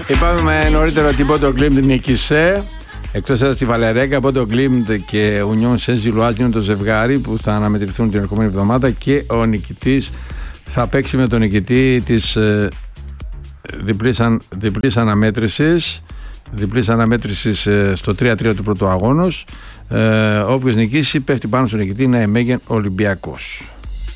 Είπαμε νωρίτερα ότι Πόρτο Γκλίμπντ νίκησε. Εκτός έδρας στη Βαλερέγκα, Πόρτο Γκλίμπντ και Ουνιόν Σεν-Ζιλουάζ είναι το ζευγάρι που θα αναμετρηθούν την ερχόμενη εβδομάδα και ο νικητής θα παίξει με τον νικητή της διπλής αναμέτρησης στο 3-3 του πρώτου αγώνος. Όποιος νικήσει πέφτει πάνω στον νικητή, είναι Μέγεν Ολυμπιακός.